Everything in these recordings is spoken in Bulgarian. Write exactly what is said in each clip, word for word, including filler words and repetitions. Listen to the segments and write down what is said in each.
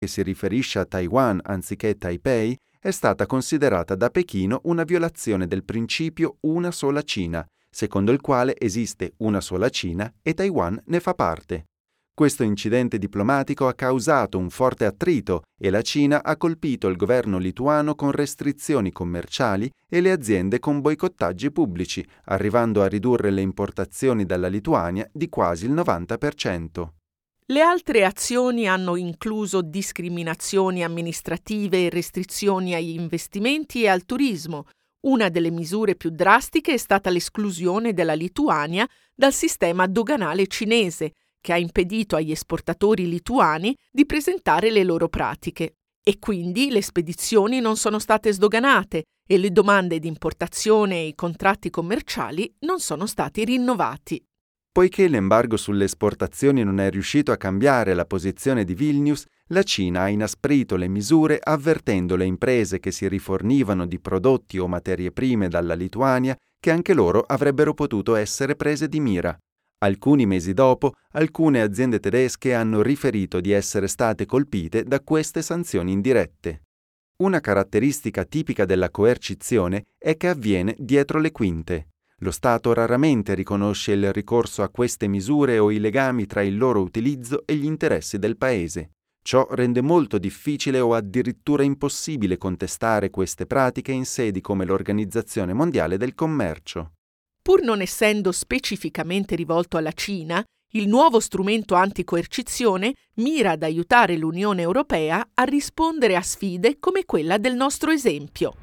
che si riferisce a Taiwan anziché Taipei, è stata considerata da Pechino una violazione del principio una sola Cina, secondo il quale esiste una sola Cina e Taiwan ne fa parte. Questo incidente diplomatico ha causato un forte attrito e la Cina ha colpito il governo lituano con restrizioni commerciali e le aziende con boicottaggi pubblici, arrivando a ridurre le importazioni dalla Lituania di quasi il novanta per cento. Le altre azioni hanno incluso discriminazioni amministrative e restrizioni agli investimenti e al turismo. Una delle misure più drastiche è stata l'esclusione della Lituania dal sistema doganale cinese, che ha impedito agli esportatori lituani di presentare le loro pratiche. E quindi le spedizioni non sono state sdoganate e le domande di importazione e i contratti commerciali non sono stati rinnovati. Poiché l'embargo sulle esportazioni non è riuscito a cambiare la posizione di Vilnius, la Cina ha inasprito le misure avvertendo le imprese che si rifornivano di prodotti o materie prime dalla Lituania che anche loro avrebbero potuto essere prese di mira. Alcuni mesi dopo, alcune aziende tedesche hanno riferito di essere state colpite da queste sanzioni indirette. Una caratteristica tipica della coercizione è che avviene dietro le quinte. Lo Stato raramente riconosce il ricorso a queste misure o i legami tra il loro utilizzo e gli interessi del paese. Ciò rende molto difficile o addirittura impossibile contestare queste pratiche in sedi come l'Organizzazione Mondiale del Commercio. Pur non essendo specificamente rivolto alla Cina, il nuovo strumento anticoercizione mira ad aiutare l'Unione Europea a rispondere a sfide come quella del nostro esempio.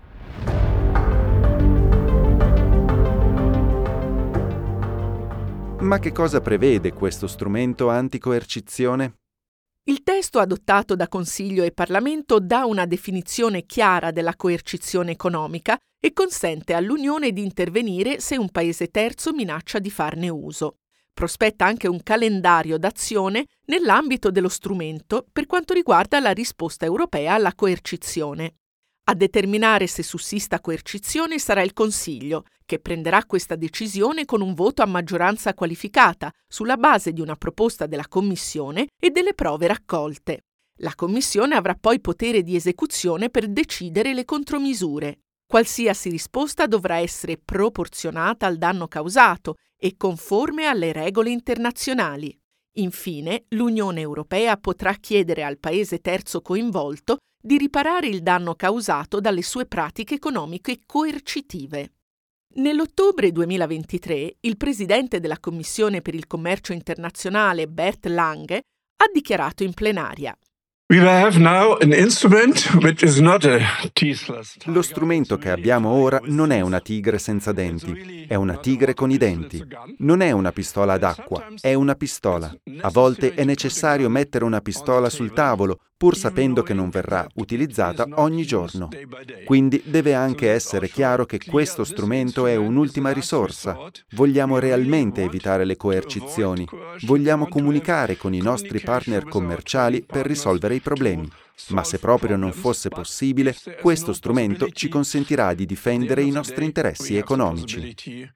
Ma che cosa prevede questo strumento anticoercizione? Il testo adottato da Consiglio e Parlamento dà una definizione chiara della coercizione economica e consente all'Unione di intervenire se un paese terzo minaccia di farne uso. Prospetta anche un calendario d'azione nell'ambito dello strumento per quanto riguarda la risposta europea alla coercizione. A determinare se sussista coercizione sarà il Consiglio, che prenderà questa decisione con un voto a maggioranza qualificata sulla base di una proposta della Commissione e delle prove raccolte. La Commissione avrà poi potere di esecuzione per decidere le contromisure. Qualsiasi risposta dovrà essere proporzionata al danno causato e conforme alle regole internazionali. Infine, l'Unione Europea potrà chiedere al paese terzo coinvolto di riparare il danno causato dalle sue pratiche economiche coercitive. Nell'ottobre duemilaventitré, il presidente della Commissione per il commercio internazionale Bert Lange ha dichiarato in plenaria: Lo strumento che abbiamo ora non è una tigre senza denti, è una tigre con i denti. Non è una pistola ad acqua, è una pistola. A volte è necessario mettere una pistola sul tavolo, pur sapendo che non verrà utilizzata ogni giorno. Quindi deve anche essere chiaro che questo strumento è un'ultima risorsa. Vogliamo realmente evitare le coercizioni. Vogliamo comunicare con i nostri partner commerciali per risolvere i problemi. Ma se proprio non fosse possibile, questo strumento ci consentirà di difendere i nostri interessi economici.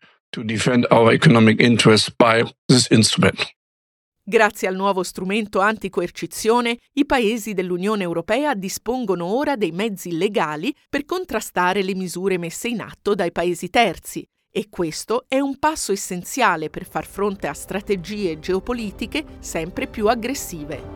Grazie al nuovo strumento anticoercizione, i paesi dell'Unione Europea dispongono ora dei mezzi legali per contrastare le misure messe in atto dai paesi terzi, e questo è un passo essenziale per far fronte a strategie geopolitiche sempre più aggressive.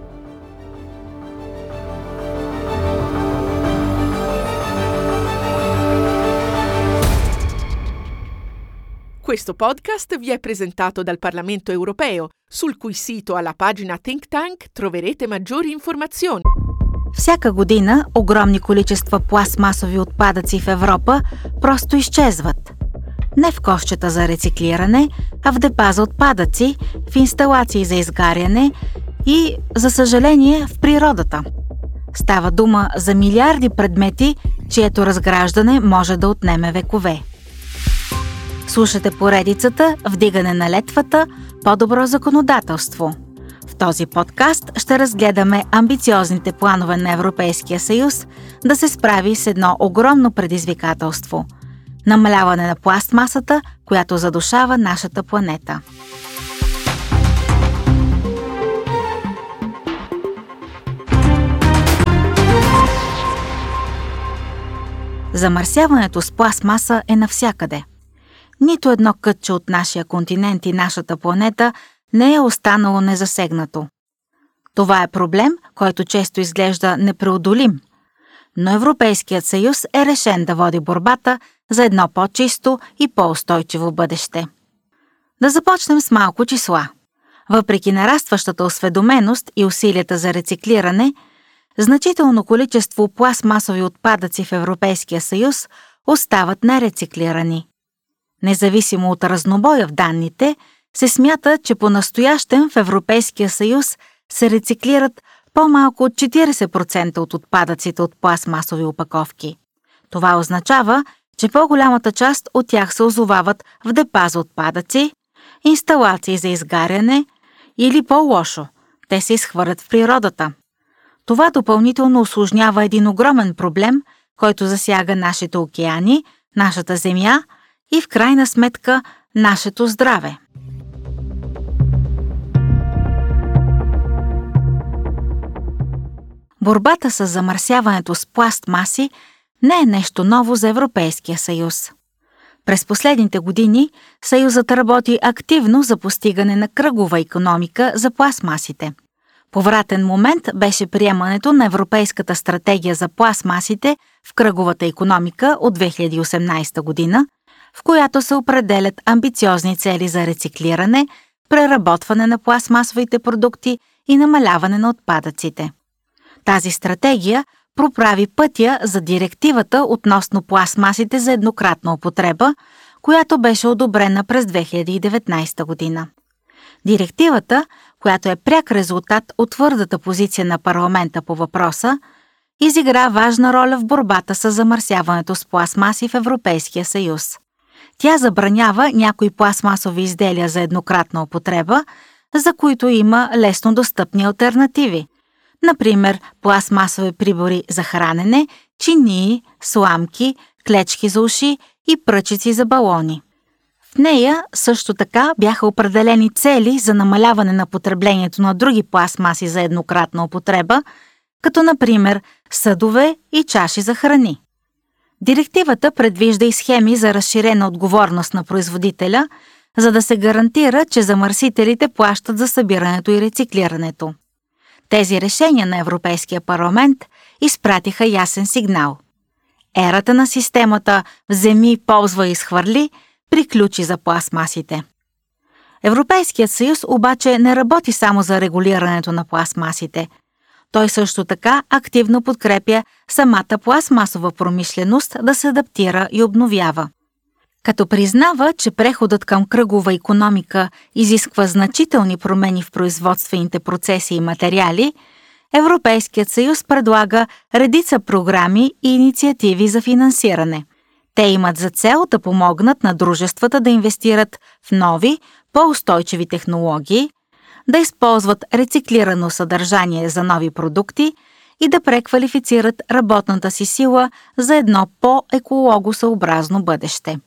Questo podcast vi è presentato dal Parlamento Europeo, sul cui sito alla pagina Think Tank troverete maggiori informazioni. Всяка година огромни количества пластмасови отпадъци в Европа просто изчезват. Не в кошчета за рециклиране, а в депа за отпадъци, в инсталации за изгаряне и, за съжаление, в природата. Става дума за милиарди предмети, чието разграждане може да отнеме векове. Слушате поредицата "Вдигане на летвата – по-добро законодателство". В този подкаст ще разгледаме амбициозните планове на Европейския съюз да се справи с едно огромно предизвикателство – намаляване на пластмасата, която задушава нашата планета. Замърсяването с пластмаса е навсякъде. Нито едно кътче от нашия континент и нашата планета не е останало незасегнато. Това е проблем, който често изглежда непреодолим, но Европейският съюз е решен да води борбата за едно по-чисто и по-устойчиво бъдеще. Да започнем с малко числа. Въпреки нарастващата осведоменост и усилията за рециклиране, значително количество пластмасови отпадъци в Европейския съюз остават нерециклирани. Независимо от разнобоя в данните, се смята, че по-настоящем в Европейския съюз се рециклират по-малко от четирийсет процента от отпадъците от пластмасови опаковки. Това означава, че по-голямата част от тях се озовават в депа за отпадъци, инсталации за изгаряне или по-лошо, те се изхвърлят в природата. Това допълнително усложнява един огромен проблем, който засяга нашите океани, нашата земя и в крайна сметка нашето здраве. Борбата с замърсяването с пластмаси не е нещо ново за Европейския съюз. През последните години Съюзът работи активно за постигане на кръгова икономика за пластмасите. Повратен момент беше приемането на Европейската стратегия за пластмасите в кръговата икономика от две хиляди и осемнадесета година, в която се определят амбициозни цели за рециклиране, преработване на пластмасовите продукти и намаляване на отпадъците. Тази стратегия проправи пътя за директивата относно пластмасите за еднократна употреба, която беше одобрена през две хиляди и деветнадесета година. Директивата, която е пряк резултат от твърдата позиция на парламента по въпроса, изигра важна роля в борбата с замърсяването с пластмаси в Европейския съюз. Тя забранява някои пластмасови изделия за еднократна употреба, за които има лесно достъпни алтернативи. Например, пластмасови прибори за хранене, чинии, сламки, клечки за уши и пръчици за балони. В нея също така бяха определени цели за намаляване на потреблението на други пластмаси за еднократна употреба, като например съдове и чаши за храни. Директивата предвижда и схеми за разширена отговорност на производителя, за да се гарантира, че замърсителите плащат за събирането и рециклирането. Тези решения на Европейския парламент изпратиха ясен сигнал. Ерата на системата «вземи, ползва и изхвърли» приключи за пластмасите. Европейският съюз обаче не работи само за регулирането на пластмасите. Той също така активно подкрепя самата пластмасова промишленост да се адаптира и обновява. Като признава, че преходът към кръгова икономика изисква значителни промени в производствените процеси и материали, Европейският съюз предлага редица програми и инициативи за финансиране. Те имат за цел да помогнат на дружествата да инвестират в нови, по-устойчиви технологии, да използват рециклирано съдържание за нови продукти и да преквалифицират работната си сила за едно по-екологосъобразно бъдеще.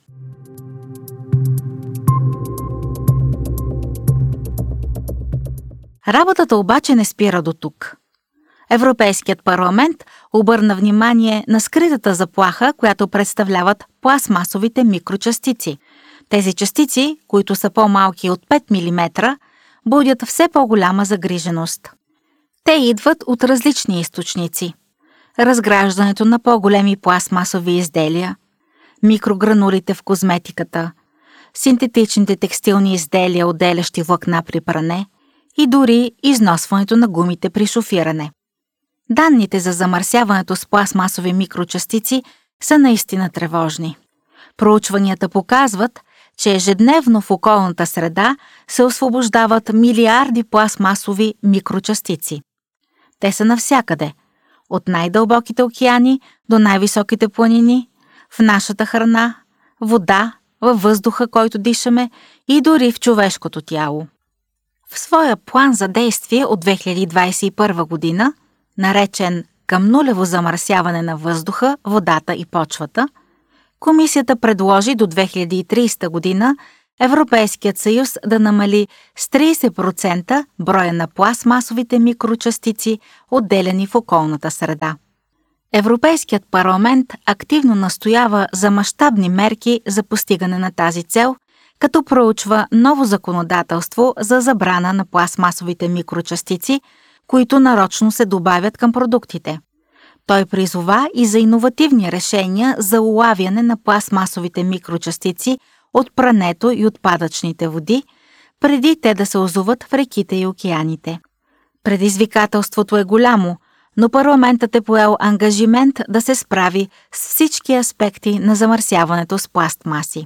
Работата обаче не спира до тук. Европейският парламент обърна внимание на скритата заплаха, която представляват пластмасовите микрочастици. Тези частици, които са по-малки от пет милиметра, будят все по-голяма загриженост. Те идват от различни източници. Разграждането на по-големи пластмасови изделия, микрогранулите в козметиката, синтетичните текстилни изделия, отделящи влакна при пране и дори износването на гумите при шофиране. Данните за замърсяването с пластмасови микрочастици са наистина тревожни. Проучванията показват, че ежедневно в околната среда се освобождават милиарди пластмасови микрочастици. Те са навсякъде, от най-дълбоките океани до най-високите планини, в нашата храна, вода, във въздуха, който дишаме и дори в човешкото тяло. В своя план за действие от две хиляди двадесет и първа година, наречен «Към нулево замърсяване на въздуха, водата и почвата», Комисията предложи до две хиляди и тридесета година Европейският съюз да намали с тридесет процента броя на пластмасовите микрочастици, отделяни в околната среда. Европейският парламент активно настоява за мащабни мерки за постигане на тази цел, като проучва ново законодателство за забрана на пластмасовите микрочастици, които нарочно се добавят към продуктите. Той призова и за иновативни решения за улавяне на пластмасовите микрочастици от прането и отпадъчните води, преди те да се озоват в реките и океаните. Предизвикателството е голямо, но парламентът е поел ангажимент да се справи с всички аспекти на замърсяването с пластмаси.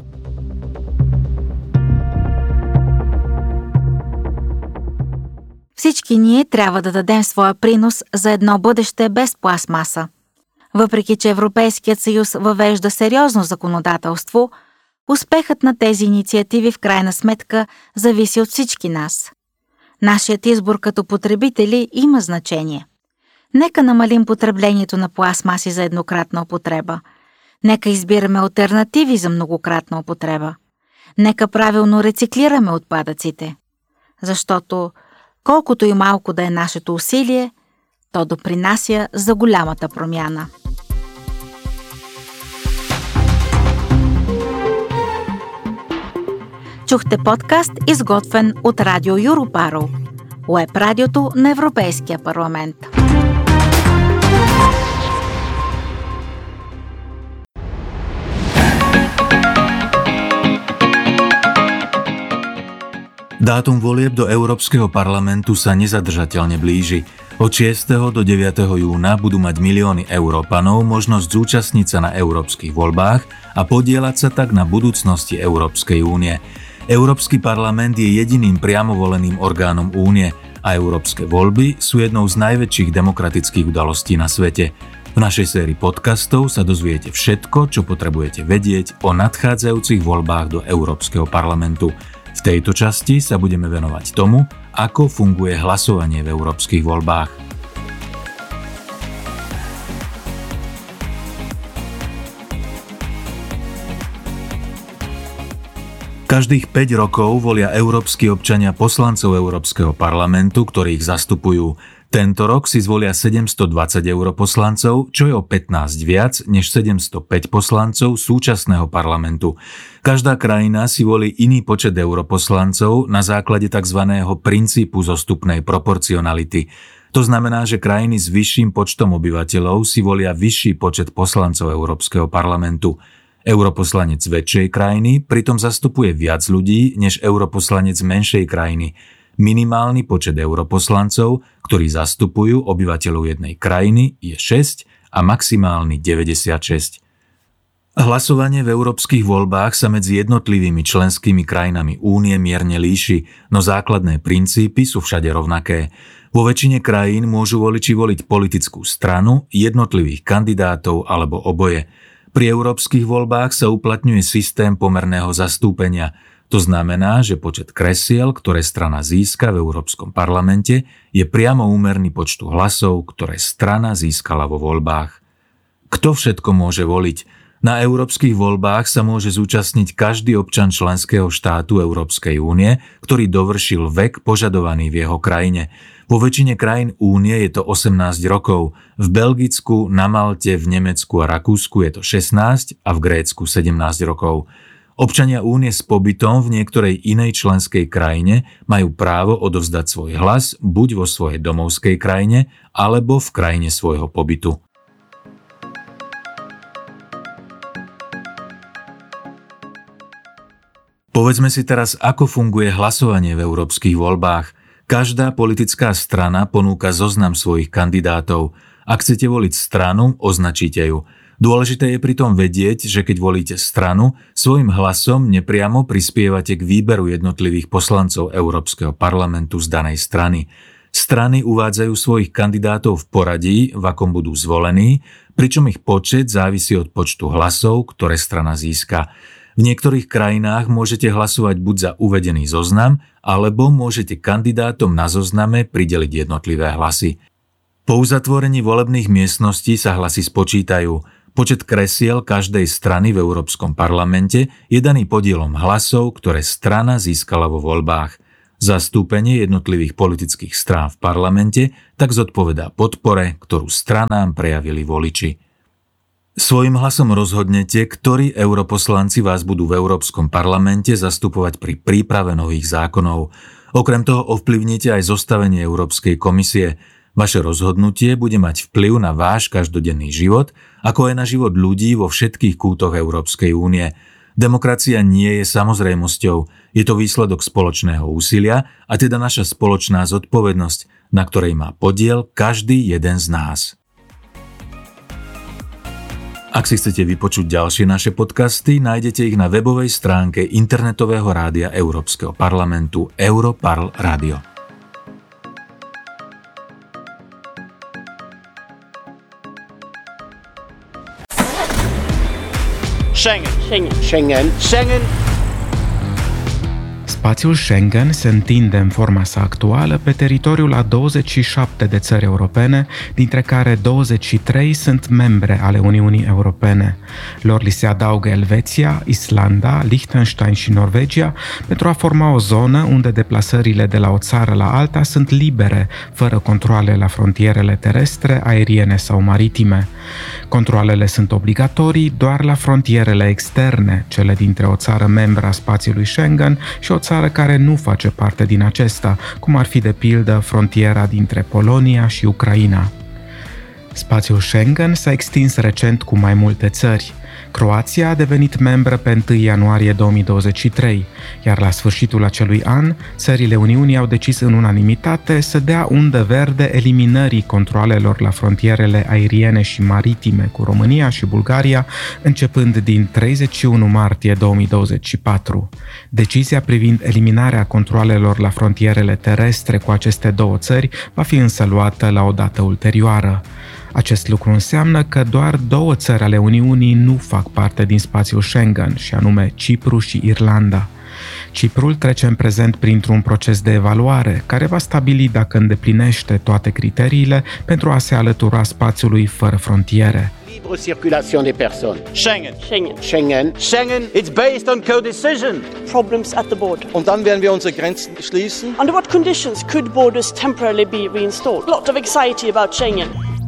Всички ние трябва да дадем своя принос за едно бъдеще без пластмаса. Въпреки че Европейският съюз въвежда сериозно законодателство, успехът на тези инициативи в крайна сметка зависи от всички нас. Нашият избор като потребители има значение. Нека намалим потреблението на пластмаси за еднократна употреба. Нека избираме алтернативи за многократна употреба. Нека правилно рециклираме отпадъците. Защото колкото и малко да е нашето усилие, то допринася за голямата промяна. Чухте подкаст, изготвен от Радио Юропаро, уеб радиото на Европейския парламент. Dátum volieb do Európskeho parlamentu sa nezadržateľne blíži. Od šiesteho do deviateho júna budú mať milióny Európanov možnosť zúčastniť sa na európskych voľbách a podieľať sa tak na budúcnosti Európskej únie. Európsky parlament je jediným priamo voleným orgánom únie a európske voľby sú jednou z najväčších demokratických udalostí na svete. V našej sérii podcastov sa dozviete všetko, čo potrebujete vedieť o nadchádzajúcich voľbách do Európskeho parlamentu. V tejto časti sa budeme venovať tomu, ako funguje hlasovanie v európskych voľbách. Každých päť rokov volia európski občania poslancov Európskeho parlamentu, ktorých zastupujú. Tento rok si zvolia sedemstodvadsať europoslancov, čo je o pätnásť viac než sedemstopäť poslancov súčasného parlamentu. Každá krajina si volí iný počet europoslancov na základe tzv. Princípu zostupnej proporcionality. To znamená, že krajiny s vyšším počtom obyvateľov si volia vyšší počet poslancov Európskeho parlamentu. Europoslanec väčšej krajiny pritom zastupuje viac ľudí než europoslanec menšej krajiny. Minimálny počet europoslancov, ktorí zastupujú obyvateľov jednej krajiny, je šesť a maximálny deväťdesiatšesť. Hlasovanie v európskych voľbách sa medzi jednotlivými členskými krajinami únie mierne líši, no základné princípy sú všade rovnaké. Vo väčšine krajín môžu voliči voliť politickú stranu, jednotlivých kandidátov alebo oboje. Pri európskych voľbách sa uplatňuje systém pomerného zastúpenia. To znamená, že počet kresiel, ktoré strana získa v Európskom parlamente, je priamo úmerný počtu hlasov, ktoré strana získala vo voľbách. Kto všetko môže voliť? Na európskych voľbách sa môže zúčastniť každý občan členského štátu Európskej únie, ktorý dovršil vek požadovaný v jeho krajine. Vo väčšine krajín únie je to osemnásť rokov, v Belgicku, na Malte, v Nemecku a Rakúsku je to šestnásť a v Grécku sedemnásť rokov. Občania únie s pobytom v niektorej inej členskej krajine majú právo odovzdať svoj hlas buď vo svojej domovskej krajine, alebo v krajine svojho pobytu. Povedzme si teraz, ako funguje hlasovanie v európskych voľbách. Každá politická strana ponúka zoznam svojich kandidátov. Ak chcete voliť stranu, označíte ju. Dôležité je pritom vedieť, že keď volíte stranu, svojim hlasom nepriamo prispievate k výberu jednotlivých poslancov Európskeho parlamentu z danej strany. Strany uvádzajú svojich kandidátov v poradí, v akom budú zvolení, pričom ich počet závisí od počtu hlasov, ktoré strana získa. V niektorých krajinách môžete hlasovať buď za uvedený zoznam, alebo môžete kandidátom na zozname prideliť jednotlivé hlasy. Po uzatvorení volebných miestností sa hlasy spočítajú. Počet kresiel každej strany v Európskom parlamente je daný podielom hlasov, ktoré strana získala vo voľbách. Zastúpenie jednotlivých politických strán v parlamente tak zodpovedá podpore, ktorú stranám prejavili voliči. Svojím hlasom rozhodnete, ktorí europoslanci vás budú v Európskom parlamente zastupovať pri príprave nových zákonov. Okrem toho ovplyvnite aj zostavenie Európskej komisie. Vaše rozhodnutie bude mať vplyv na váš každodenný život, ako aj na život ľudí vo všetkých kútoch Európskej únie. Demokracia nie je samozrejmosťou, je to výsledok spoločného úsilia a teda naša spoločná zodpovednosť, na ktorej má podiel každý jeden z nás. Ak si chcete vypočuť ďalšie naše podcasty, nájdete ich na webovej stránke internetového rádia Európskeho parlamentu Europarl Radio. Schengen. Schengen. Schengen. Schengen. Spațiul Schengen se întinde în forma sa actuală pe teritoriul a douăzeci și șapte de țări europene, dintre care douăzeci și trei sunt membre ale Uniunii Europene. Lor li se adaugă Elveția, Islanda, Liechtenstein și Norvegia pentru a forma o zonă unde deplasările de la o țară la alta sunt libere, fără controale la frontierele terestre, aeriene sau maritime. Controalele sunt obligatorii doar la frontierele externe, cele dintre o țară membră a spațiului Schengen și o țară care nu face parte din acesta, cum ar fi de pildă frontiera dintre Polonia și Ucraina. Spațiul Schengen s-a extins recent cu mai multe țări. Croația a devenit membră pe întâi ianuarie două mii douăzeci și trei, iar la sfârșitul acelui an, țările Uniunii au decis în unanimitate să dea undă verde eliminării controalelor la frontierele aeriene și maritime cu România și Bulgaria, începând din treizeci și unu martie două mii douăzeci și patru. Decizia privind eliminarea controalelor la frontierele terestre cu aceste două țări va fi însă luată la o dată ulterioară. Acest lucru înseamnă că doar două țări ale Uniunii nu fac parte din spațiul Schengen, și anume Cipru și Irlanda. Ciprul trece în prezent printr-un proces de evaluare care va stabili dacă îndeplinește toate criteriile pentru a se alătura spațiului fără frontiere. Libre circulation des personnes. Schengen. Schengen. Schengen. Schengen. It's based on co-decision. Problems at the border. Und dann werden wir unsere Grenzen schließen. Under what conditions could borders temporarily be reinstalled? A lot of anxiety about Schengen.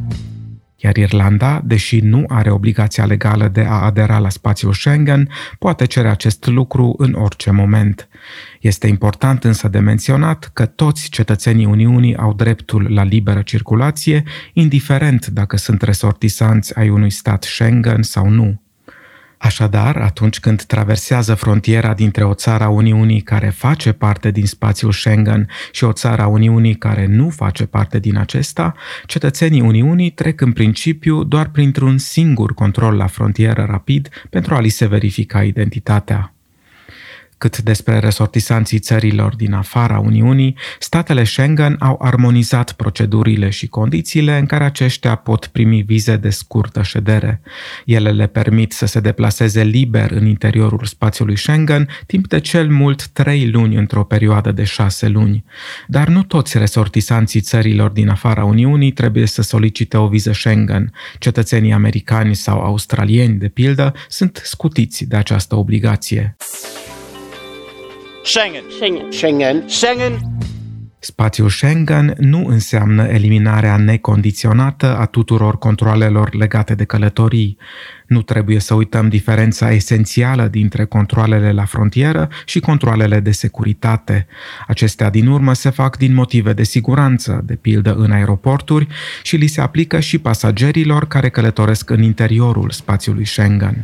Iar Irlanda, deși nu are obligația legală de a adera la spațiul Schengen, poate cere acest lucru în orice moment. Este important însă de menționat că toți cetățenii Uniunii au dreptul la liberă circulație, indiferent dacă sunt resortisanți ai unui stat Schengen sau nu. Așadar, atunci când traversează frontiera dintre o țară a Uniunii care face parte din spațiul Schengen și o țară a Uniunii care nu face parte din acesta, cetățenii Uniunii trec în principiu doar printr-un singur control la frontieră rapid pentru a li se verifica identitatea. Cât despre resortisanții țărilor din afara Uniunii, statele Schengen au armonizat procedurile și condițiile în care aceștia pot primi vize de scurtă ședere. Ele le permit să se deplaseze liber în interiorul spațiului Schengen timp de cel mult trei luni într-o perioadă de șase luni. Dar nu toți resortisanții țărilor din afara Uniunii trebuie să solicite o viză Schengen. Cetățenii americani sau australieni, de pildă, sunt scutiți de această obligație. Schengen. Schengen. Schengen. Schengen. Spațiul Schengen nu înseamnă eliminarea necondiționată a tuturor controalelor legate de călătorii. Nu trebuie să uităm diferența esențială dintre controalele la frontieră și controalele de securitate. Acestea din urmă se fac din motive de siguranță, de pildă în aeroporturi, și li se aplică și pasagerilor care călătoresc în interiorul spațiului Schengen.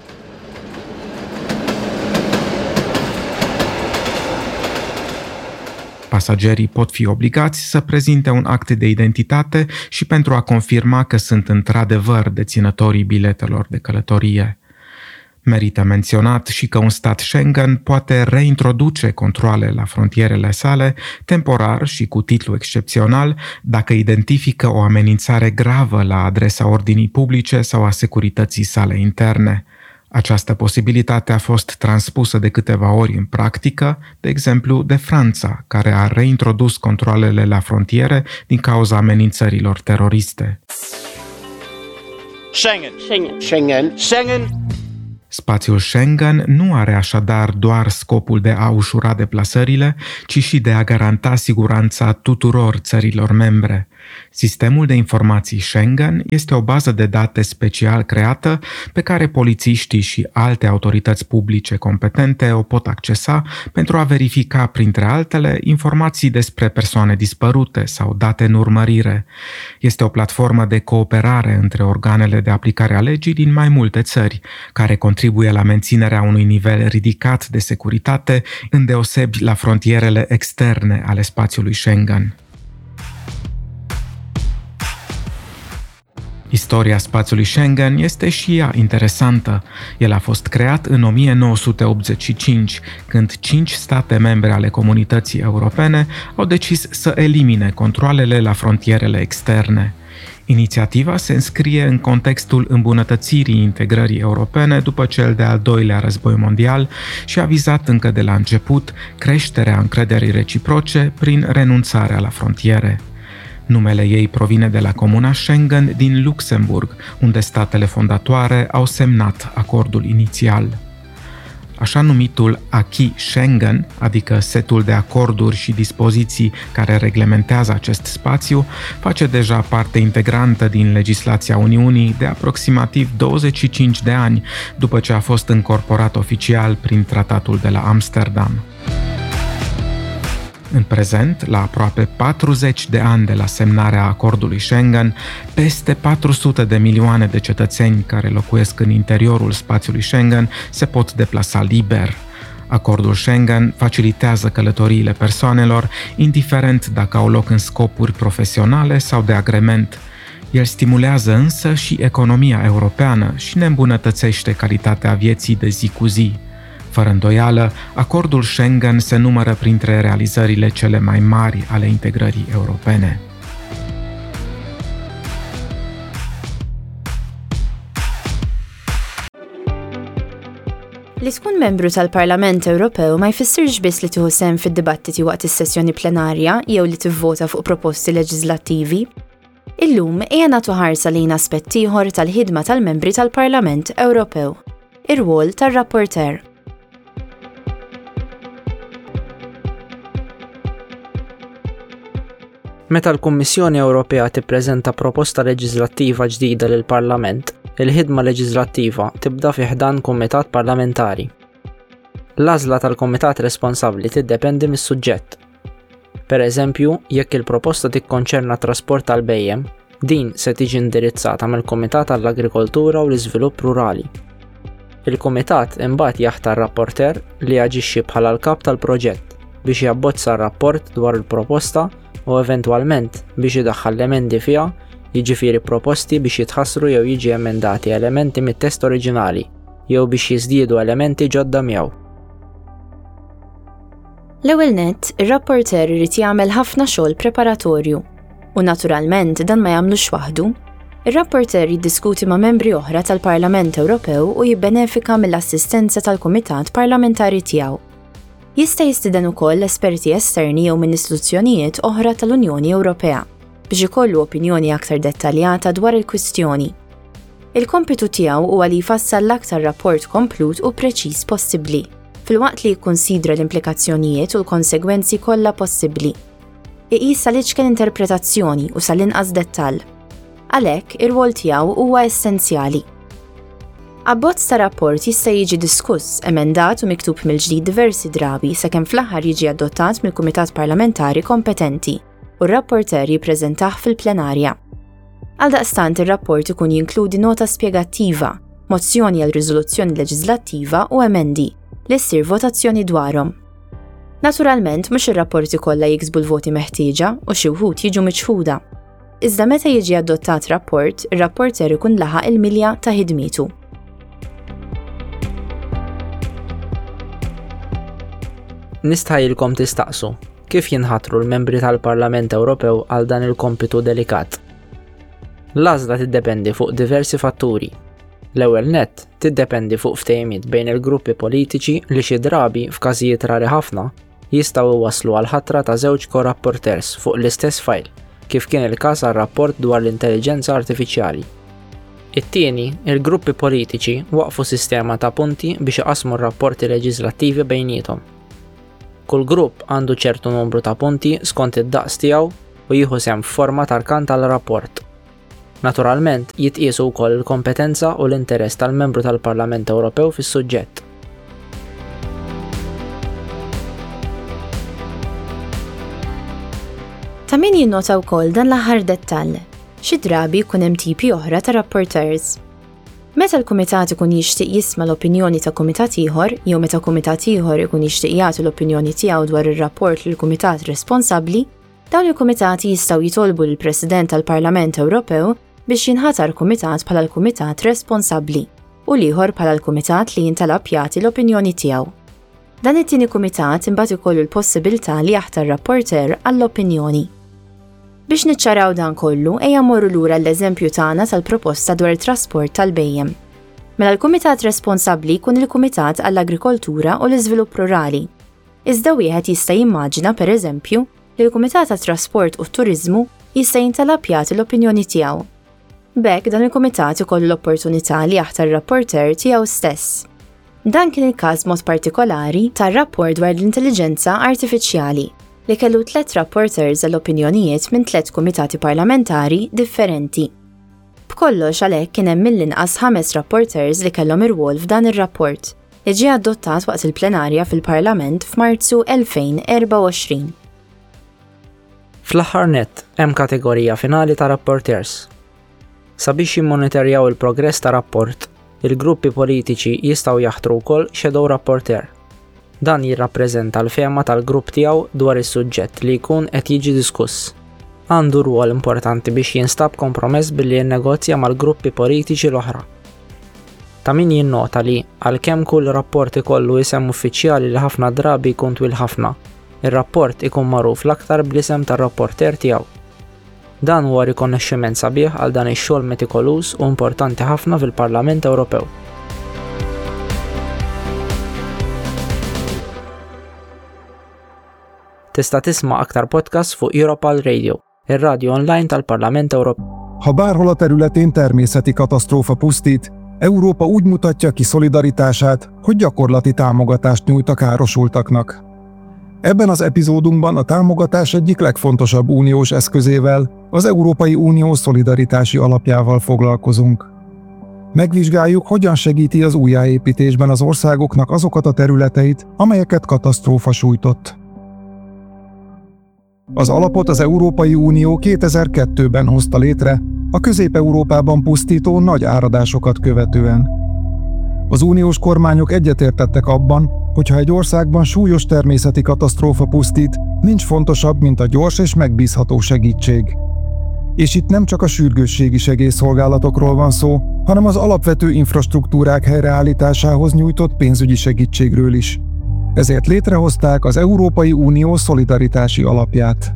Pasagerii pot fi obligați să prezinte un act de identitate și pentru a confirma că sunt într-adevăr deținătorii biletelor de călătorie. Merită menționat și că un stat Schengen poate reintroduce controale la frontierele sale, temporar și cu titlu excepțional, dacă identifică o amenințare gravă la adresa ordinii publice sau a securității sale interne. Această posibilitate a fost transpusă de câteva ori în practică, de exemplu de Franța, care a reintrodus controalele la frontiere din cauza amenințărilor teroriste. Schengen. Schengen. Schengen. Schengen. Spațiul Schengen nu are așadar doar scopul de a ușura deplasările, ci și de a garanta siguranța tuturor țărilor membre. Sistemul de informații Schengen este o bază de date special creată pe care polițiștii și alte autorități publice competente o pot accesa pentru a verifica, printre altele, informații despre persoane dispărute sau date în urmărire. Este o platformă de cooperare între organele de aplicare a legii din mai multe țări, care contribuie la menținerea unui nivel ridicat de securitate, îndeosebi la frontierele externe ale spațiului Schengen. Istoria spațiului Schengen este și ea interesantă. El a fost creat în o mie nouă sute optzeci și cinci, când cinci state membre ale Comunității Europene au decis să elimine controalele la frontierele externe. Inițiativa se înscrie în contextul îmbunătățirii integrării europene după cel de-al doilea război mondial și a vizat încă de la început creșterea încrederii reciproce prin renunțarea la frontiere. Numele ei provine de la Comuna Schengen din Luxemburg, unde statele fondatoare au semnat acordul inițial. Așa numitul Acquis Schengen, adică setul de acorduri și dispoziții care reglementează acest spațiu, face deja parte integrantă din legislația Uniunii de aproximativ douăzeci și cinci de ani, după ce a fost încorporat oficial prin Tratatul de la Amsterdam. În prezent, la aproape patruzeci de ani de la semnarea acordului Schengen, peste patru sute de milioane de cetățeni care locuiesc în interiorul spațiului Schengen se pot deplasa liber. Acordul Schengen facilitează călătoriile persoanelor, indiferent dacă au loc în scopuri profesionale sau de agrement. El stimulează însă și economia europeană și ne îmbunătățește calitatea vieții de zi cu zi. Fără îndoială, acordul Schengen se numără printre realizările cele mai mari ale integrării europene. Li tkun membru tal-Parlament Ewropew ma jfissirx biss li tieħu sehem fid-dibattiti waqt is-sessjoni plenarja jew li tivvota fuq proposti leġislattivi. Illum ejja nagħtu ħarsa lejn aspett ieħor tal-ħidma tal-membri tal-Parlament Ewropew, ir-rwol tar-rapporter. Meta l-Kummissjoni Ewropea tippreżenta proposta leġislattiva ġdida lill-Parlament, il-ħidma leġislattiva tibda fi ħdan kumitat parlamentari. L-għażla tal-kumitat responsabbli tiddependi mis-suġġett. Pereżempju, jekk il-proposta tikkonċerna trasport tal-bejjem, din se tiġi indirizzata mill-Kumitat għall-Agrikoltura u l-Iżvilupp Rurali. Il-Kumitat imbagħad jaħtar rapporter li jaġixxi bħala l-kap tal-proġett biex jabbozza r-rapport dwar il-proposta u eventwalment biex idaħħal emendi fiha, jiġifieri proposti biex jitħassru jew jiġi emendati elementi mit-test oriġinali jew biex jiżdiedu elementi ġodda miegħu. L-ewwel nett, ir-rapporter irid jagħmel ħafna xogħol preparatorju u naturalment dan ma jagħmlux waħdu. Ir-rapporter jiddiskuti ma' membri oħra tal-Parlament Ewropew u jibbenefika mill-assistenza tal-Kumitat Parlamentari tiegħu. Jista' jistiden ukoll esperti esterni jew minn istituzzjonijiet oħra tal-Unjoni Ewropea biex ikollu opinjoni aktar dettaljata dwar il-kwistjoni. Il-kompitu tiegħu huwa li jfassal l-aktar rapport komplut u preċiż possibbli, filwaqt li jikkunsidra l-implikazzjonijiet u l-konsegwenzi kollha possibbli. Iqis sal-iċken interpretazzjoni u sal-inqas dettall. Għalhekk ir-rwol tiegħu huwa essenzjali. Abbozz ta' rapport jista' jiġi diskuss, emendat u miktub mill-ġdid diversi drabi sakemm fl-aħħar jiġi adottat mill-Kumitat Parlamentari kompetenti u r-rapporter jippreżentah fil-plenarja. Għaldaqstant ir-rapport ikun jinkludi nota spjegattiva, mozzjoni għal riżoluzzjoni leġislattiva u emendi li ssir votazzjoni dwarhom. Naturalment mhux ir-rapporti kollha jiksbu l-voti meħtieġa u xi wħud jiġu miċħuda. Iżda meta jiġi adottat rapport, ir-rapporter ikun laħaq il-milja ta' ħidmietu. Nistħajilkom tistaqsu, kif jinħatru l-membri tal-Parlament Ewropew għal dan il-kompitu delikat? L-għażla tiddependi fuq diversi fatturi. L-ewwel nett tiddependi fuq ftehimiet bejn il-gruppi politiċi li xi drabi f'każijiet rari ħafna jistgħu iwasslu għal ħatra ta' żewġ ko-rapporters fuq l-istess fajl, kif kien il-każ għar-rapport dwar l-intelligenza artifiċjali. It-tieni, il-gruppi politiċi waqfu sistema ta' punti biex iqasmu r-rapporti leġislattivi bejnietom. Kull grupp għandu ċertu numru ta' punti skont id-daqs tiegħu u jieħu sehem f'forma tarkan tal-rapport. Naturalment, jitqiesu wkoll il-kompetenza u l-interess tal-membru tal-Parlament Ewropew fis-suġġett. Ta' min jinnota wkoll dan l-aħħar dettall, xi drabi jkun hemm tipi oħra ta' rapporteurs. Meta l-kumitat ikun jixtieq jisma' l-opinjoni ta' kumitat ieħor, jew meta kumitat ieħor ikun jixtieq jagħti l-opinjoni tiegħu dwar ir-rapport lill kumitat responsabbli, dawn il-kumitati jistgħu jitolbu lill-President tal-Parlament Ewropew biex jinħatar kumitat bħala l-kumitat responsabbli u l-ieħor bħala l-kumitat li jintalab jagħti l-opinjoni tiegħu. Dan it-tieni kumitat imbagħad ikollu l-possibilità li jaħtar rapporter għall-opinjoni. Biex niċċaraw dan kollu, ejja morru lura l-eżempju tagħna tal-proposta dwar it-trasport tal-bejjem. Mela l-kumitat responsabbli jkun il-Kumitat għall-Agrikoltura u l-Iżvilupp Rurali. Iżda wieħed jista' jimmaġina pereżempju li l-Kumitat tat-Trasport u t-Turiżmu jista' jintalab jagħti l-opinjoni tiegħu. B'hekk dan il-kumitat ikollu l-opportunità li jaħtar rapporter tiegħu stess. Dan kien il-każ mod partikolari tar-rapport dwar l-intelligenza artifiċjali li kellu tliet rapporters għall-opinjonijiet minn tliet kumitati parlamentari differenti. B'kollox għalhekk kien hemm mill-inqas ħames rapporters li kellhom ir-rwol f'dan ir-rapport li ġie adottat waqt il-plenarja fil-Parlament f'Marzu elfejn u erba' u għoxrin. Fl-aħħar nett hemm kategorija finali ta' rapporters. Sabiex jimmonitorjaw il-progress ta' rapport, il-gruppi politiċi jistgħu jaħtru wkoll shadow rapporter. Dan jirrappreżenta l-fehma tal-grupp tiegħu dwar is-suġġett li jkun qed jiġi diskuss. Għandu rwol importanti biex jinstab kompromess billi jinnegozja mal-gruppi politiċi l-oħra. Ta' min jinnota li għalkemm kull rapport ikollu isem uffiċjali li ħafna drabi jkun twil ħafna, ir-rapport ikun magħruf l-aktar bl-isem tar-rapporter tiegħu. Dan huwa rikonoxximent sabiħ għal dan ix-xogħol metikolus u importanti ħafna fil-Parlament Ewropew. Tista' tisma' aktar podcast fuq Europal Radio, ir-radju online tal-Parlament Ewropew. Ha bárhol a területén természeti katasztrófa pusztít, Európa úgy mutatja ki szolidaritását, hogy gyakorlati támogatást nyújt a károsultaknak. Ebben az epizódunkban a támogatás egyik legfontosabb uniós eszközével, az Európai Unió szolidaritási alapjával foglalkozunk. Megvizsgáljuk, hogyan segíti az újjáépítésben az országoknak azokat a területeit, amelyeket katasztrófa sújtott. Az alapot az Európai Unió kétezer-kettőben hozta létre, a Közép-Európában pusztító nagy áradásokat követően. Az uniós kormányok egyetértettek abban, hogyha egy országban súlyos természeti katasztrófa pusztít, nincs fontosabb, mint a gyors és megbízható segítség. És itt nem csak a sürgősségi segélyszolgálatokról van szó, hanem az alapvető infrastruktúrák helyreállításához nyújtott pénzügyi segítségről is. Ezért létrehozták az Európai Unió szolidaritási alapját.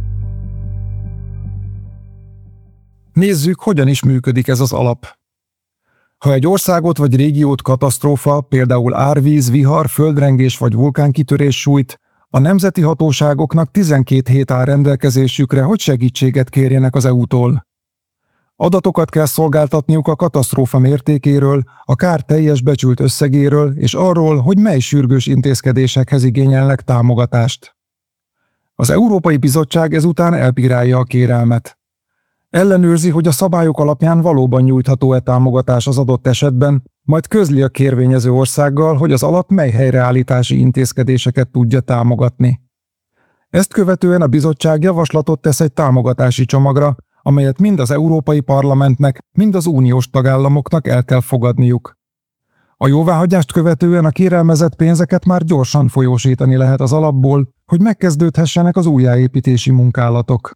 Nézzük, hogyan is működik ez az alap. Ha egy országot vagy régiót katasztrófa, például árvíz, vihar, földrengés vagy vulkánkitörés sújt, a nemzeti hatóságoknak tizenkét hét áll rendelkezésükre, hogy segítséget kérjenek az é u-tól. Adatokat kell szolgáltatniuk a katasztrófa mértékéről, a kár teljes becsült összegéről és arról, hogy mely sürgős intézkedésekhez igényelnek támogatást. Az Európai Bizottság ezután elbírálja a kérelmet. Ellenőrzi, hogy a szabályok alapján valóban nyújtható-e támogatás az adott esetben, majd közli a kérvényező országgal, hogy az alap mely helyreállítási intézkedéseket tudja támogatni. Ezt követően a bizottság javaslatot tesz egy támogatási csomagra, amelyet mind az Európai Parlamentnek, mind az uniós tagállamoknak el kell fogadniuk. A jóváhagyást követően a kérelmezett pénzeket már gyorsan folyósítani lehet az alapból, hogy megkezdődhessenek az újjáépítési munkálatok.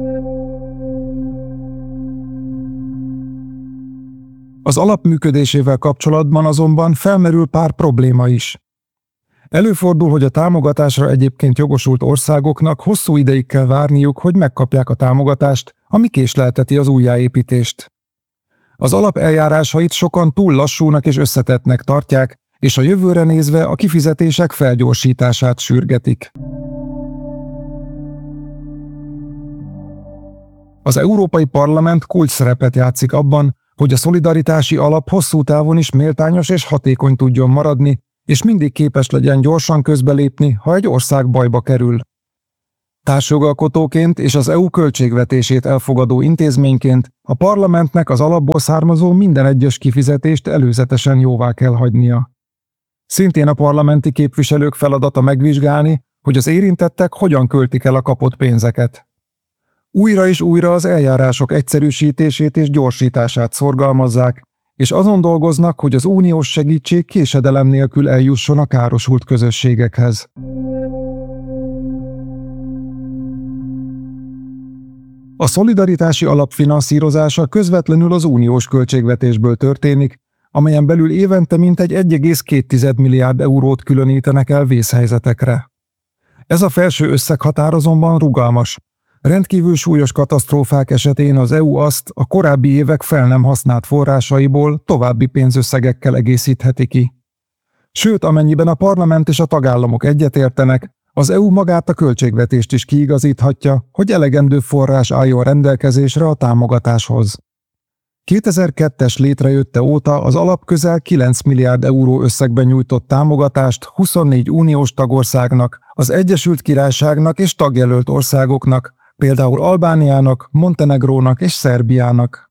Az alap működésével kapcsolatban azonban felmerül pár probléma is. Előfordul, hogy a támogatásra egyébként jogosult országoknak hosszú ideig kell várniuk, hogy megkapják a támogatást, ami késlelteti az újjáépítést. Az alap eljárásait sokan túl lassúnak és összetettnek tartják, és a jövőre nézve a kifizetések felgyorsítását sürgetik. Az Európai Parlament kulcsszerepet játszik abban, hogy a szolidaritási alap hosszú távon is méltányos és hatékony tudjon maradni, és mindig képes legyen gyorsan közbelépni, ha egy ország bajba kerül. Társjogalkotóként és az é u költségvetését elfogadó intézményként a parlamentnek az alapból származó minden egyes kifizetést előzetesen jóvá kell hagynia. Szintén a parlamenti képviselők feladata megvizsgálni, hogy az érintettek hogyan költik el a kapott pénzeket. Újra és újra az eljárások egyszerűsítését és gyorsítását szorgalmazzák, és azon dolgoznak, hogy az uniós segítség késedelem nélkül eljusson a károsult közösségekhez. A szolidaritási alap finanszírozása közvetlenül az uniós költségvetésből történik, amelyen belül évente mintegy egy egész két milliárd eurót különítenek el vészhelyzetekre. Ez a felső összeghatár azonban rugalmas. Rendkívül súlyos katasztrófák esetén az é u azt a korábbi évek fel nem használt forrásaiból további pénzösszegekkel egészítheti ki. Sőt, amennyiben a parlament és a tagállamok egyetértenek, az é u magát a költségvetést is kiigazíthatja, hogy elegendő forrás álljon rendelkezésre a támogatáshoz. kétezer-kettes létrejötte óta az alap közel kilenc milliárd euró összegben nyújtott támogatást huszonnégy uniós tagországnak, az Egyesült Királyságnak és tagjelölt országoknak, például Albániának, Montenegrónak és Szerbiának.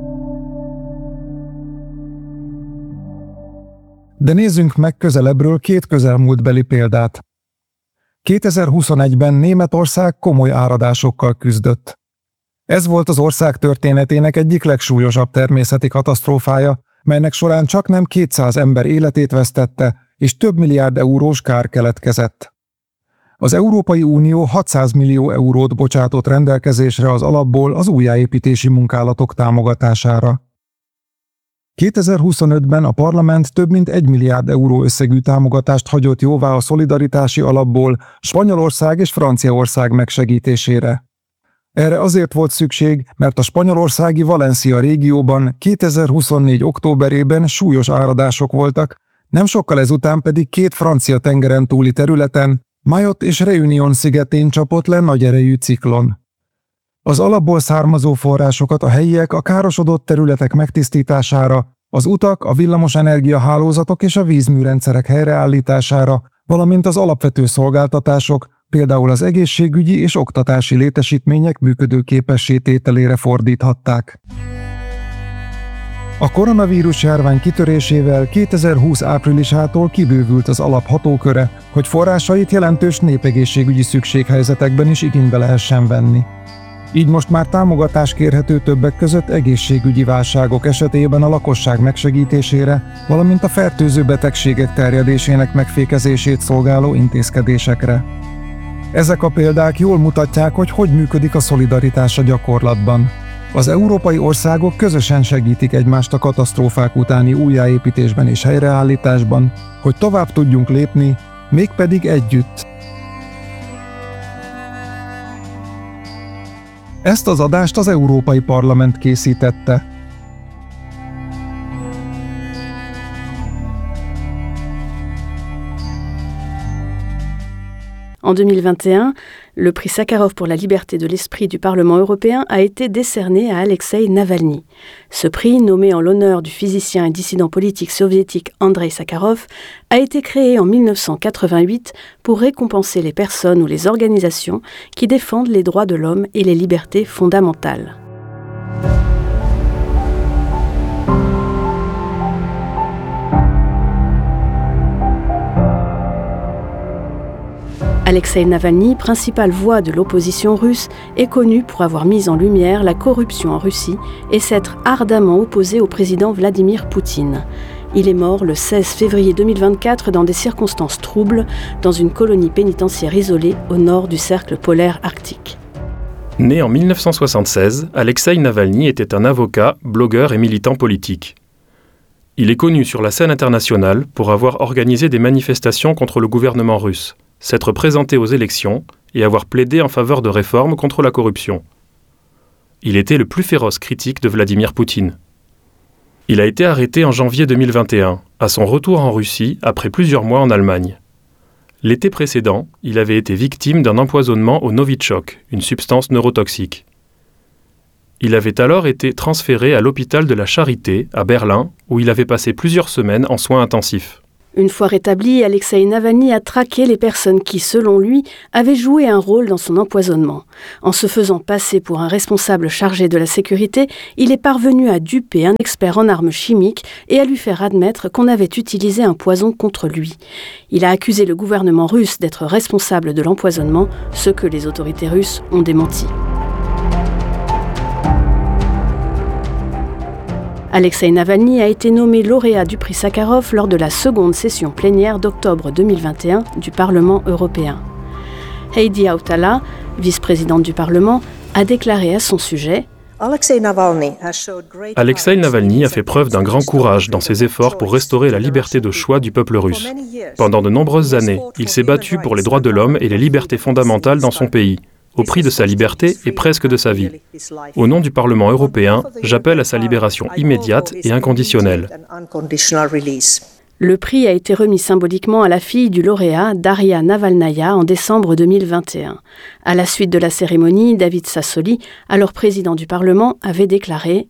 De nézzünk meg közelebbről két közelmúltbeli példát. kétezer-huszonegyben Németország komoly áradásokkal küzdött. Ez volt az ország történetének egyik legsúlyosabb természeti katasztrófája, melynek során csaknem kétszáz ember életét vesztette, és több milliárd eurós kár keletkezett. Az Európai Unió hatszáz millió eurót bocsátott rendelkezésre az alapból az újjáépítési munkálatok támogatására. kétezer-huszonötben a parlament több mint egy milliárd euró összegű támogatást hagyott jóvá a szolidaritási alapból Spanyolország és Franciaország megsegítésére. Erre azért volt szükség, mert a spanyolországi Valencia régióban kétezer-huszonnégy októberében súlyos áradások voltak, nem sokkal ezután pedig két francia tengeren túli területen, Mayotte és Réunion szigetén csapott le nagy erejű ciklon. Az alapból származó forrásokat a helyiek a károsodott területek megtisztítására, az utak, a villamosenergia hálózatok és a vízműrendszerek helyreállítására, valamint az alapvető szolgáltatások, például az egészségügyi és oktatási létesítmények működőképessé tételére fordíthatták. A koronavírus járvány kitörésével kétezer-húsz áprilisától kibővült az alap hatóköre, hogy forrásait jelentős népegészségügyi szükséghelyzetekben is igénybe lehessen venni. Így most már támogatás kérhető többek között egészségügyi válságok esetében a lakosság megsegítésére, valamint a fertőző betegségek terjedésének megfékezését szolgáló intézkedésekre. Ezek a példák jól mutatják, hogy hogy működik a szolidaritás a gyakorlatban. Az európai országok közösen segítik egymást a katasztrófák utáni újjáépítésben és helyreállításban, hogy tovább tudjunk lépni, mégpedig együtt. Ezt az adást az Európai Parlament készítette. En deux mille vingt et un, le prix Sakharov pour la liberté de l'esprit du Parlement européen a été décerné à Alexei Navalny. Ce prix, nommé en l'honneur du physicien et dissident politique soviétique Andrei Sakharov, a été créé en mille neuf cent quatre-vingt-huit pour récompenser les personnes ou les organisations qui défendent les droits de l'homme et les libertés fondamentales. Alexei Navalny, principale voix de l'opposition russe, est connu pour avoir mis en lumière la corruption en Russie et s'être ardemment opposé au président Vladimir Poutine. Il est mort le seize février deux mille vingt-quatre dans des circonstances troubles, dans une colonie pénitentiaire isolée au nord du cercle polaire arctique. Né en mille neuf cent soixante-seize, Alexei Navalny était un avocat, blogueur et militant politique. Il est connu sur la scène internationale pour avoir organisé des manifestations contre le gouvernement russe, s'être présenté aux élections et avoir plaidé en faveur de réformes contre la corruption. Il était le plus féroce critique de Vladimir Poutine. Il a été arrêté en janvier deux mille vingt et un, à son retour en Russie après plusieurs mois en Allemagne. L'été précédent, il avait été victime d'un empoisonnement au Novichok, une substance neurotoxique. Il avait alors été transféré à l'hôpital de la Charité, à Berlin, où il avait passé plusieurs semaines en soins intensifs. Une fois rétabli, Alexeï Navalny a traqué les personnes qui, selon lui, avaient joué un rôle dans son empoisonnement. En se faisant passer pour un responsable chargé de la sécurité, il est parvenu à duper un expert en armes chimiques et à lui faire admettre qu'on avait utilisé un poison contre lui. Il a accusé le gouvernement russe d'être responsable de l'empoisonnement, ce que les autorités russes ont démenti. Alexeï Navalny a été nommé lauréat du prix Sakharov lors de la seconde session plénière d'octobre deux mille vingt et un du Parlement européen. Heidi Hautala, vice-présidente du Parlement, a déclaré à son sujet « Alexeï Navalny a fait preuve d'un grand courage dans ses efforts pour restaurer la liberté de choix du peuple russe. Pendant de nombreuses années, il s'est battu pour les droits de l'homme et les libertés fondamentales dans son pays, au prix de sa liberté et presque de sa vie. Au nom du Parlement européen, j'appelle à sa libération immédiate et inconditionnelle. » Le prix a été remis symboliquement à la fille du lauréat, Daria Navalnaya, en décembre deux mille vingt et un. À la suite de la cérémonie, David Sassoli, alors président du Parlement, avait déclaré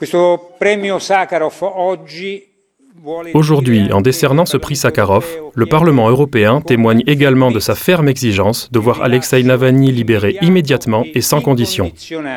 « Aujourd'hui, en décernant ce prix Sakharov, le Parlement européen témoigne également de sa ferme exigence de voir Alexeï Navalny libéré immédiatement et sans condition. »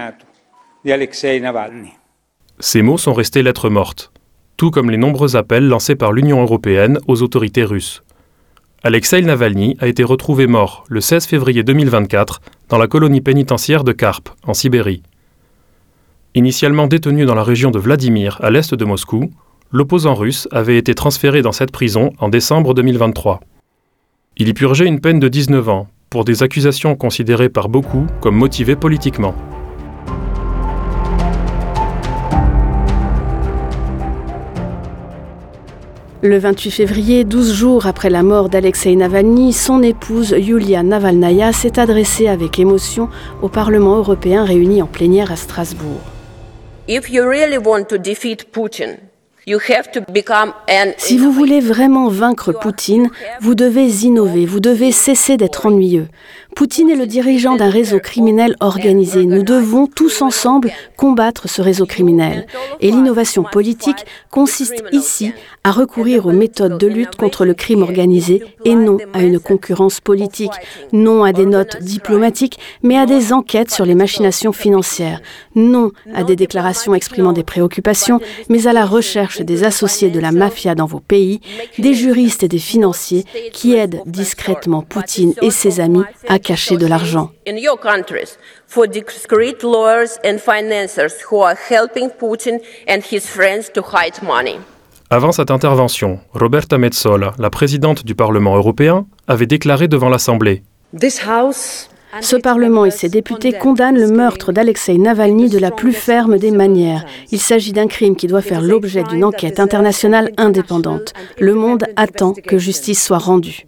Ces mots sont restés lettres mortes, tout comme les nombreux appels lancés par l'Union européenne aux autorités russes. Alexeï Navalny a été retrouvé mort le seize février deux mille vingt-quatre dans la colonie pénitentiaire de Karp, en Sibérie. Initialement détenu dans la région de Vladimir, à l'est de Moscou, l'opposant russe avait été transféré dans cette prison en décembre deux mille vingt-trois. Il y purgeait une peine de dix-neuf ans, pour des accusations considérées par beaucoup comme motivées politiquement. Le vingt-huit février, douze jours après la mort d'Alexeï Navalny, son épouse Yulia Navalnaya s'est adressée avec émotion au Parlement européen réuni en plénière à Strasbourg. If you really want to defeat Putin, si vous voulez vraiment vaincre Poutine, vous devez innover, vous devez cesser d'être ennuyeux. Poutine est le dirigeant d'un réseau criminel organisé. Nous devons tous ensemble combattre ce réseau criminel. Et l'innovation politique consiste ici à recourir aux méthodes de lutte contre le crime organisé et non à une concurrence politique, non à des notes diplomatiques, mais à des enquêtes sur les machinations financières, non à des déclarations exprimant des préoccupations, mais à la recherche des associés de la mafia dans vos pays, des juristes et des financiers qui aident discrètement Poutine et ses amis à cacher de l'argent. For discreet lawyers and financiers who are helping Putin and his friends to hide money. Avant cette intervention, Roberta Metsola, la présidente du Parlement européen, avait déclaré devant l'Assemblée This House Ce Parlement et ses députés condamnent le meurtre d'Alexeï Navalny de la plus ferme des manières. Il s'agit d'un crime qui doit faire l'objet d'une enquête internationale indépendante. Le monde attend que justice soit rendue.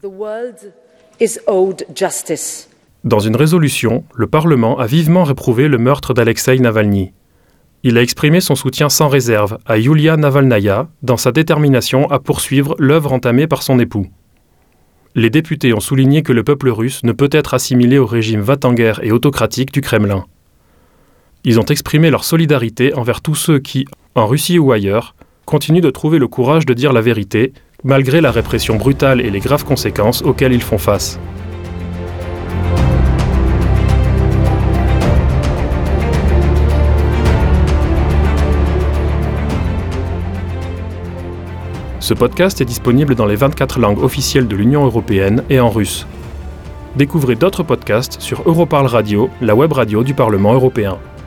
Dans une résolution, le Parlement a vivement réprouvé le meurtre d'Alexeï Navalny. Il a exprimé son soutien sans réserve à Yulia Navalnaya dans sa détermination à poursuivre l'œuvre entamée par son époux. Les députés ont souligné que le peuple russe ne peut être assimilé au régime va-t-en-guerre et autocratique du Kremlin. Ils ont exprimé leur solidarité envers tous ceux qui, en Russie ou ailleurs, continuent de trouver le courage de dire la vérité, malgré la répression brutale et les graves conséquences auxquelles ils font face. Ce podcast est disponible dans les vingt-quatre langues officielles de l'Union européenne et en russe. Découvrez d'autres podcasts sur Europarl Radio, la web radio du Parlement européen.